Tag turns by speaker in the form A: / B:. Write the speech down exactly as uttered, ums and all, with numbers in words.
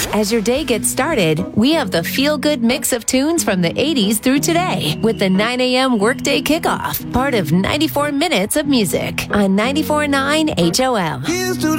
A: As your day gets started, we have the feel-good mix of tunes from the eighties through today with the nine a.m. Workday Kickoff, part of ninety-four minutes of music on ninety-four point nine H O M.
B: Here's to